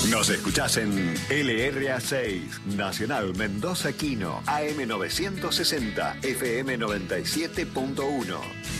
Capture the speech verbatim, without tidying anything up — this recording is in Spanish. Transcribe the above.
Nos escuchás en L R A seis, Nacional Mendoza Quino, A M novecientos sesenta, F M noventa y siete punto uno.